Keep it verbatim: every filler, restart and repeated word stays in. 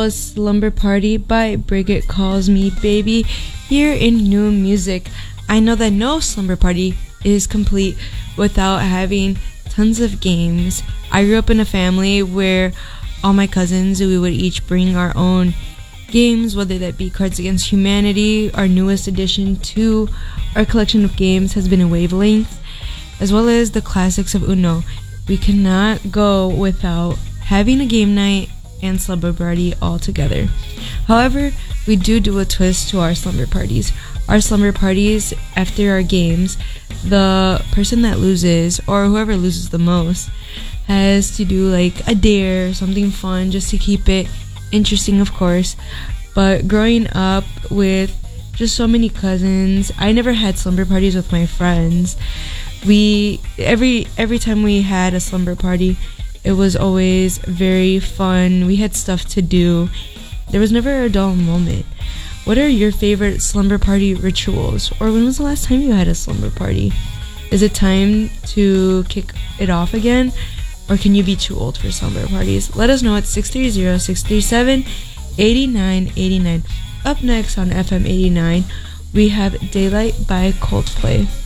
Slumber Party by Brigitte Calls Me Baby here in New Music. I know that no slumber party is complete without having tons of games. I grew up in a family where all my cousins, we would each bring our own games, whether that be Cards Against Humanity. Our newest addition to our collection of games has been a Wavelength, as well as the classics of Uno. We cannot go without having a game night and slumber party all together. However, we do do a twist to our slumber parties. Our slumber parties, after our games, the person that loses, or whoever loses the most, has to do like a dare, something fun, just to keep it interesting, of course. But growing up with just so many cousins, I never had slumber parties with my friends. We every every time we had a slumber party, it was always very fun. We had stuff to do. There was never a dull moment. What are your favorite slumber party rituals? Or when was the last time you had a slumber party? Is it time to kick it off again? Or can you be too old for slumber parties? Let us know at six three zero, six three seven, eight nine eight nine. Up next on F M eighty-nine, we have Daylight by Coldplay.